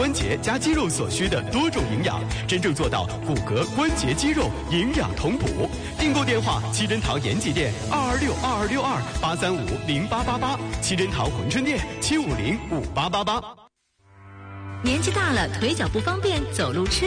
关节加肌肉所需的多种营养，真正做到骨骼、关节、肌肉营养同补。订购电话：七珍堂延吉店2262262835888，七珍堂珲春店7505888。 年纪大了，腿脚不方便，走路吃